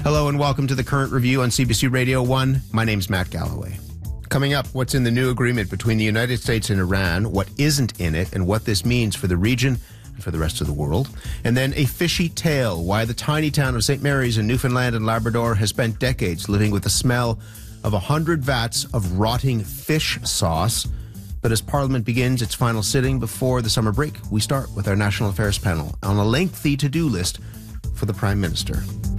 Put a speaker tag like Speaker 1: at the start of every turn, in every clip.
Speaker 1: Hello and welcome to the Current Review on CBC Radio 1. My name's Matt Galloway. Coming up, what's in the new agreement between the United States and Iran, what isn't in it, and what this means for the region and for the rest of the world. And then a fishy tale, why the tiny town of St. Mary's in Newfoundland and Labrador has spent decades living with the smell of 100 vats of rotting fish sauce. But as Parliament begins its final sitting before the summer break, we start with our National Affairs panel on a lengthy to-do list for the Prime Minister.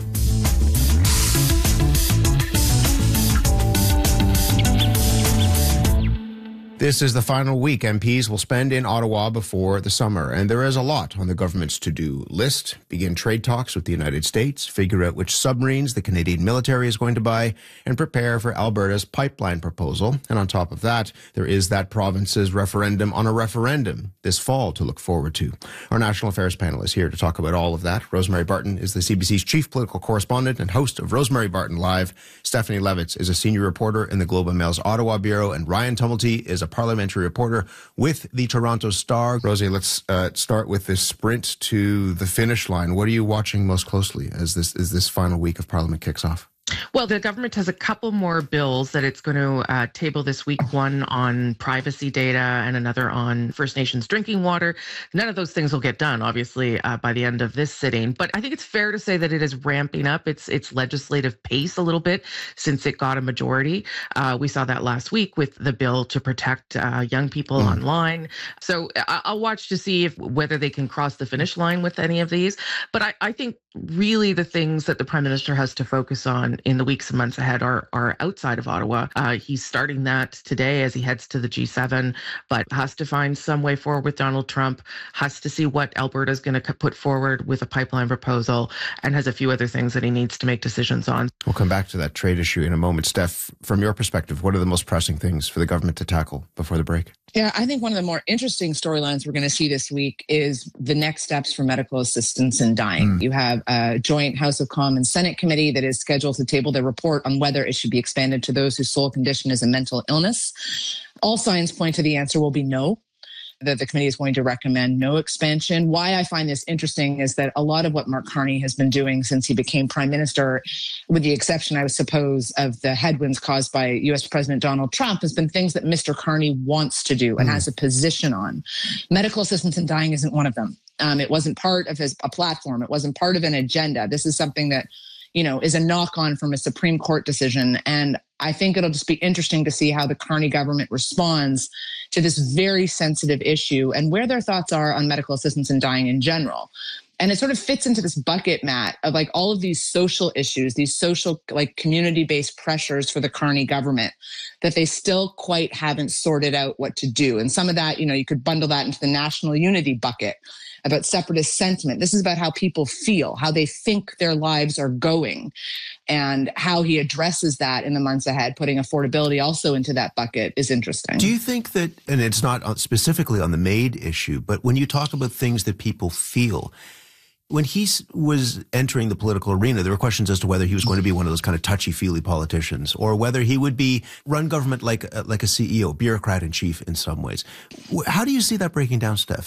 Speaker 1: This is the final week MPs will spend in Ottawa before the summer, and there is a lot on the government's to-do list. Begin trade talks with the United States, figure out which submarines the Canadian military is going to buy, and prepare for Alberta's pipeline proposal. And on top of that, there is that province's referendum on a referendum this fall to look forward to. Our National Affairs panel is here to talk about all of that. Rosemary Barton is the CBC's chief political correspondent and host of Rosemary Barton Live. Stephanie Levitz is a senior reporter in the Globe and Mail's Ottawa Bureau, and Ryan Tumulty is a parliamentary reporter with the Toronto Star. Rosie, let's start with this sprint to the finish line. What are you watching most closely as this final week of Parliament kicks off?
Speaker 2: Well, the government has a couple more bills that it's going to table this week, one on privacy data and another on First Nations drinking water. None of those things will get done, obviously, by the end of this sitting. But I think it's fair to say that it is ramping up its legislative pace a little bit since it got a majority. We saw that last week with the bill to protect young people online. So I'll watch to see whether they can cross the finish line with any of these. But I think really the things that the Prime Minister has to focus on in the weeks and months ahead are outside of Ottawa. He's starting that today as he heads to the G7, but has to find some way forward with Donald Trump, has to see what Alberta is going to put forward with a pipeline proposal, and has a few other things that he needs to make decisions on.
Speaker 1: We'll come back to that trade issue in a moment. Steph, from your perspective, what are the most pressing things for the government to tackle before the break?
Speaker 3: Yeah, I think one of the more interesting storylines we're going to see this week is the next steps for medical assistance in dying. You have a joint House of Commons Senate committee that is scheduled to table their report on whether it should be expanded to those whose sole condition is a mental illness. All signs point to the answer will be no, that the committee is going to recommend no expansion. Why I find this interesting is that a lot of what Mark Carney has been doing since he became Prime Minister, with the exception, I suppose, of the headwinds caused by U.S. President Donald Trump, has been things that Mr. Carney wants to do and has a position on. Medical assistance in dying isn't one of them. It wasn't part of a platform. It wasn't part of an agenda. This is something that, is a knock-on from a Supreme Court decision. And I think it'll just be interesting to see how the Carney government responds to this very sensitive issue and where their thoughts are on medical assistance in dying in general. And it sort of fits into this bucket, Matt, of like all of these social issues, these social, like community-based pressures for the Carney government that they still quite haven't sorted out what to do. And some of that, you could bundle that into the national unity bucket about separatist sentiment. This is about how people feel, how they think their lives are going, and how he addresses that in the months ahead. Putting affordability also into that bucket is interesting.
Speaker 1: Do you think that, and it's not specifically on the MAID issue, but when you talk about things that people feel, when he was entering the political arena, there were questions as to whether he was going to be one of those kind of touchy-feely politicians or whether he would run government like a CEO, bureaucrat in chief in some ways. How do you see that breaking down, Steph?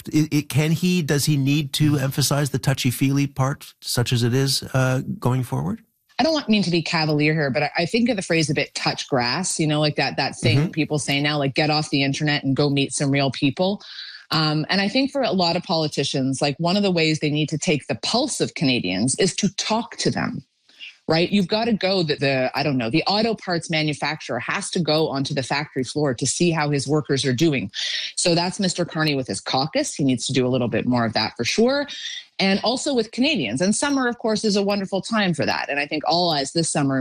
Speaker 1: Does he need to emphasize the touchy-feely part, such as it is, going forward?
Speaker 3: I don't mean to be cavalier here, but I think of the phrase a bit touch grass, like that thing people say now, like get off the internet and go meet some real people. And I think for a lot of politicians, like one of the ways they need to take the pulse of Canadians is to talk to them, right? You've got to go the auto parts manufacturer has to go onto the factory floor to see how his workers are doing. So that's Mr. Carney with his caucus. He needs to do a little bit more of that for sure. And also with Canadians. And summer, of course, is a wonderful time for that. And I think all eyes this summer